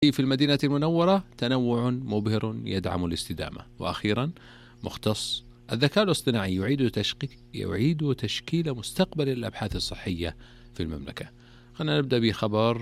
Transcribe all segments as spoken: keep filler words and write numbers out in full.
في المدينة المنورة تنوع مبهر يدعم الاستدامة. وأخيرا مختص الذكاء الاصطناعي يعيد تشكيل يعيد تشكيل مستقبل الأبحاث الصحية في المملكة. خلينا نبدأ بخبر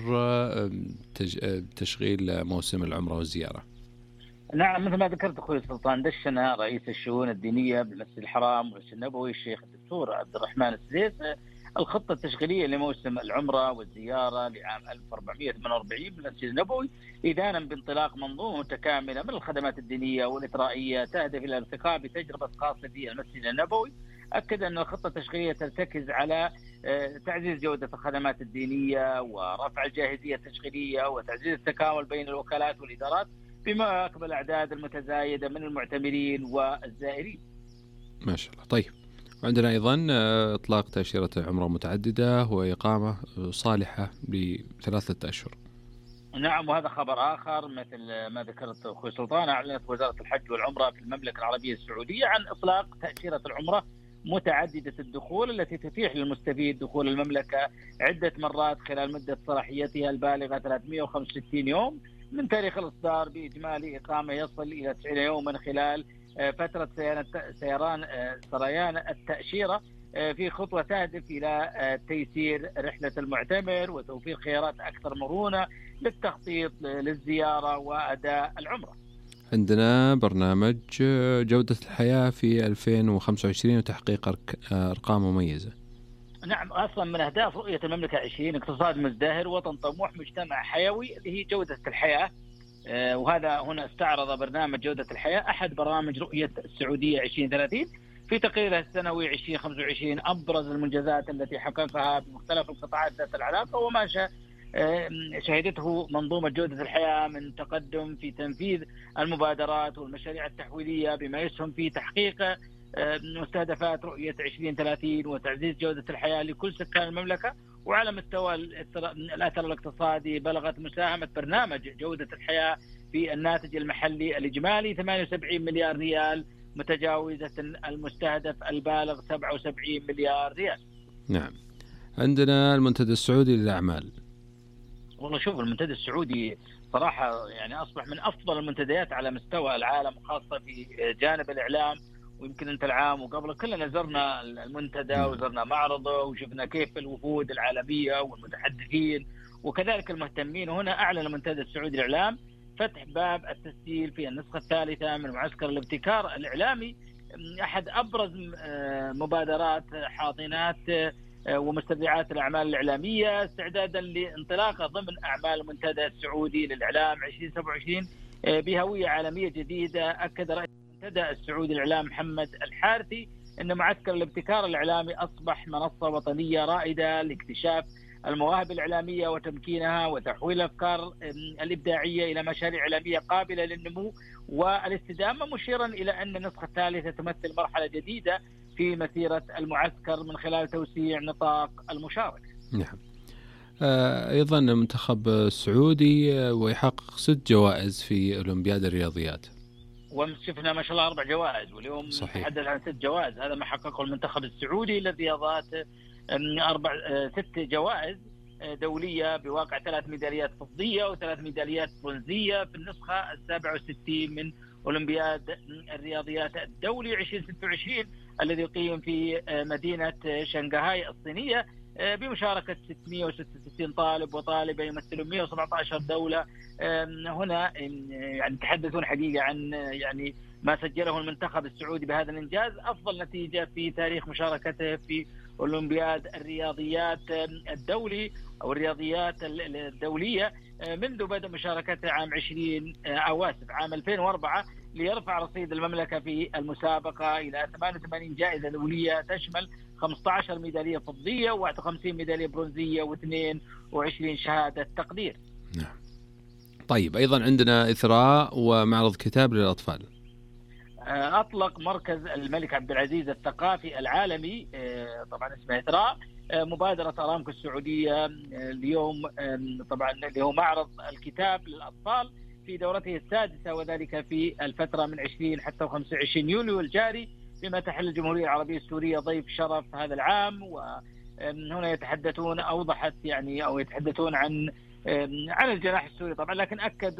تشغيل موسم العمرة والزيارة. نعم، مثل ما ذكرت أخوي سلطان، دشنا رئيس الشؤون الدينية بالمسجد الحرام والمسجد النبوي الشيخ الدكتور عبد الرحمن السديس الخطة التشغيلية لموسم العمرة والزيارة لعام ألف وأربعمائة وثمانية وأربعين بالمسجد النبوي، إذانا بانطلاق منظومة متكاملة من الخدمات الدينية والإثرائية تهدف إلى الارتقاء بتجربة خاصة في المسجد النبوي. أكد أن الخطة التشغيلية ترتكز على تعزيز جودة الخدمات الدينية ورفع الجاهزية التشغيلية وتعزيز التكامل بين الوكالات والإدارات بما أكبر الأعداد المتزايدة من المعتمرين والزائرين. ما شاء الله. طيب، وعندنا أيضا إطلاق تأشيرة عمرة متعددة وإقامة صالحة لثلاثة أشهر. نعم، وهذا خبر آخر مثل ما ذكرت أخوي سلطان. أعلنت وزارة الحج والعمرة في المملكة العربية السعودية عن إطلاق تأشيرة العمرة متعددة الدخول التي تتيح للمستفيد دخول المملكة عدة مرات خلال مدة صلاحيتها البالغة ثلاثمائة وخمسة وستين يوم من تاريخ الإصدار، بإجمالي إقامة يصل إلى تسعين يوما خلال فترة سيران سريان التأشيرة، في خطوة تهدف إلى تيسير رحلة المعتمر وتوفير خيارات أكثر مرونة للتخطيط للزيارة وأداء العمرة. عندنا برنامج جودة الحياة في ألفين وخمسة وعشرين وتحقيق أرقام مميزة. نعم، أصلا من أهداف رؤية المملكة عشرين اقتصاد مزدهر، وطن طموح، مجتمع حيوي، اللي هي جودة الحياة. وهذا هنا استعرض برنامج جودة الحياة أحد برامج رؤية السعودية عشرين ثلاثين في تقريره السنوي عشرين خمسة وعشرين أبرز المنجزات التي حققها بمختلف القطاعات ذات العلاقة وما شهدته منظومة جودة الحياة من تقدم في تنفيذ المبادرات والمشاريع التحويلية بما يسهم في تحقيق مستهدفات رؤية عشرين ثلاثين وتعزيز جودة الحياة لكل سكان المملكة. وعلى مستوى الأثر الاقتصادي بلغت مساهمة برنامج جودة الحياة في الناتج المحلي الإجمالي ثمانية وسبعين مليار ريال، متجاوزة المستهدف البالغ سبعة وسبعين مليار ريال. نعم، عندنا المنتدى السعودي للأعمال. والله شوف، المنتدى السعودي صراحة يعني أصبح من أفضل المنتديات على مستوى العالم، خاصة في جانب الإعلام. ويمكن انت العام وقبل كلنا زرنا المنتدى وزرنا معرضه وشفنا كيف الوفود العالميه والمتحدثين وكذلك المهتمين. وهنا اعلن المنتدى السعودي للاعلام فتح باب التسجيل في النسخه الثالثه من معسكر الابتكار الاعلامي، احد ابرز مبادرات حاضنات ومستودعات الاعمال الاعلاميه استعدادا لانطلاقه ضمن اعمال المنتدى السعودي للاعلام عشرين سبعة وعشرين بهويه عالميه جديده. اكد رئيس المنتدى السعودي للإعلام محمد الحارثي أن معسكر الابتكار الإعلامي أصبح منصة وطنية رائدة لاكتشاف المواهب الإعلامية وتمكينها وتحويل الأفكار الإبداعية إلى مشاريع إعلامية قابلة للنمو والاستدامة، مشيرا إلى أن النسخة الثالثة تمثل مرحلة جديدة في مسيرة المعسكر من خلال توسيع نطاق المشاركة. نعم. أيضا المنتخب السعودي ويحقق ست جوائز في أولمبياد الرياضيات، وشفنا ما شاء الله أربع جوائز، واليوم نتحدث عن ست جوائز. هذا ما حققه المنتخب السعودي للرياضات، أربع ست جوائز دولية بواقع ثلاث ميداليات فضية وثلاث ميداليات برونزية في النسخة السابعة وستين من أولمبياد الرياضيات الدولي عشرين ستة وعشرين الذي يقيم في مدينة شنغهاي الصينية بمشاركة ستمائة وستة وستين طالب وطالبة يمثلون مائة وسبعة عشر دولة. هنا يعني تحدثون حقيقة عن يعني ما سجله المنتخب السعودي بهذا الإنجاز، أفضل نتيجة في تاريخ مشاركته في أولمبياد الرياضيات الدولي أو الرياضيات الدولية منذ بدء مشاركته عام عشرين أواسف عام ألفين وأربعة، ليرفع رصيد المملكة في المسابقة إلى ثمانية وثمانين جائزة دولية تشمل خمسة عشر ميدالية فضية وواحد وخمسين ميدالية برونزية واثنين وعشرين شهادة تقدير. نعم. طيب، أيضا عندنا إثراء ومعرض كتاب للأطفال. أطلق مركز الملك عبد العزيز الثقافي العالمي، طبعا اسمه إثراء، مبادرة أرامكو السعودية اليوم، طبعا اللي هو معرض الكتاب للأطفال في دورته السادسة، وذلك في الفترة من عشرين حتى خمسة وعشرين يوليو الجاري، بما تحل الجمهورية العربية السورية ضيف شرف هذا العام. وهنا يتحدثون أوضحت يعني أو يتحدثون عن على الجناح السوري طبعا، لكن أكد